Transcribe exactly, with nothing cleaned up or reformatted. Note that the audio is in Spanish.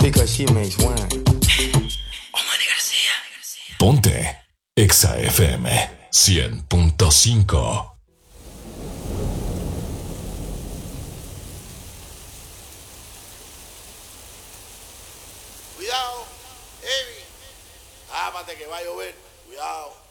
because she makes wine. Omani García. Ponte Exa F M cien punto cinco. Cuidado, Evi. Ápate que va a llover. Cuidado.